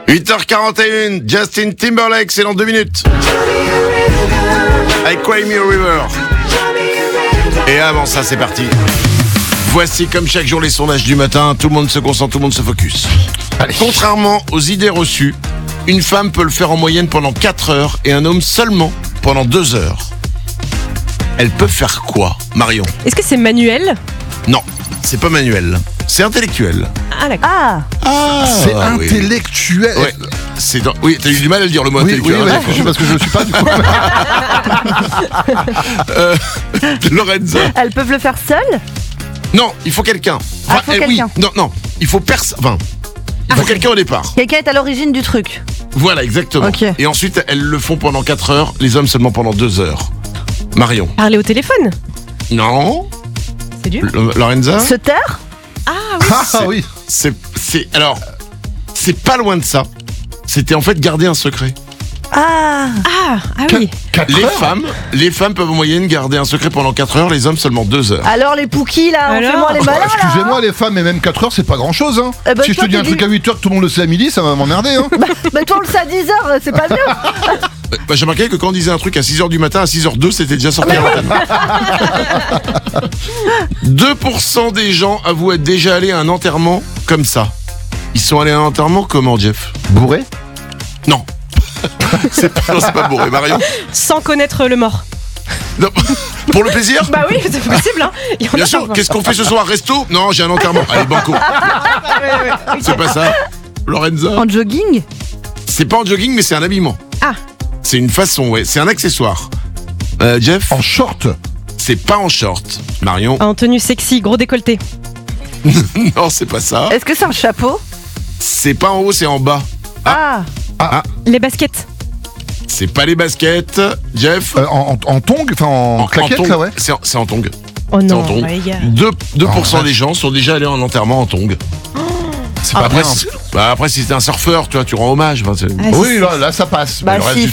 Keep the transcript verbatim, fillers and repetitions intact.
huit heures quarante et un, Justin Timberlake, c'est dans deux minutes. Avec Cry Me a River. Et avant ça, c'est parti. Voici comme chaque jour les sondages du matin. Tout le monde se concentre, tout le monde se focus. Allez. Contrairement aux idées reçues, une femme peut le faire en moyenne pendant quatre heures et un homme seulement pendant deux heures. Elles peuvent faire quoi, Marion? Est-ce que c'est manuel? Non, c'est pas manuel. C'est intellectuel. Ah d'accord. Ah, Ah, C'est oui. intellectuel. Ouais. C'est dans... Oui, t'as eu du mal à le dire le mot Oui, oui, intellectuel. ouais, hein, je- parce que je ne suis pas du coup. euh, Lorenza. elles peuvent le faire seules? Non, il faut quelqu'un. Ah, faut eh, oui, quelqu'un. non, non, il faut personne. Enfin, il faut quelqu'un au départ. Quelqu'un est à l'origine du truc. Voilà, exactement. Ok. Et ensuite, elles le font pendant quatre heures, les hommes seulement pendant deux heures. Marion. Parler au téléphone? Non. C'est dur. L- Lorenza. Se taire? Ah oui. Ah oui. C'est, c'est, alors, c'est pas loin de ça. C'était en fait garder un secret. Ah, Ah, ah oui. quatre Les heures femmes, les femmes peuvent en moyenne garder un secret pendant quatre heures, les hommes seulement deux heures. alors les pouquis là, on Alors fait moins les Bah, malins là. excusez-moi les femmes, mais même quatre heures c'est pas grand chose hein. Eh ben, Si je toi, te dis un tu truc dis- à huit heures que tout le monde le sait à midi, ça va m'emmerder hein. Mais toi on le sait à dix heures, c'est pas mieux. Bah, j'ai remarqué que quand on disait un truc à six heures du matin, à six heures deux, c'était déjà sorti à l'antenne. deux pour cent des gens avouent être déjà allés à un enterrement comme ça. Ils sont allés à un enterrement comment, Jeff? Bourré. Non. c'est pas, non, c'est pas bourré, Marion. Sans connaître le mort. Non. Pour le plaisir? Bah oui, c'est possible, hein. Il y en a Bien sûr, parfois. qu'est-ce qu'on fait ce soir? Resto? Non, j'ai un enterrement. Allez, banco. C'est pas ça. Lorenza? En jogging? C'est pas en jogging, mais c'est un habillement. Ah. C'est une façon, ouais. C'est un accessoire. Euh, Jeff? En short. C'est pas en short. Marion? En tenue sexy, gros décolleté. Non, c'est pas ça. Est-ce que c'est un chapeau? C'est pas en haut, c'est en bas. Ah, Les baskets. C'est pas les baskets. Jeff? Euh, en, en, en tongs, enfin en, claquette tongs. là ouais. C'est en, c'est en tongs. Oh C'est en non, tongs. les gars. deux, deux pour cent Oh, des gens sont déjà allés en enterrement en tongs. C'est Ah, pas après, bien. si, bah, après, si t'es un surfeur, tu vois, tu rends hommage. Enfin, c'est- Ah, Oui là, là ça passe. bah Mais le reste s'il du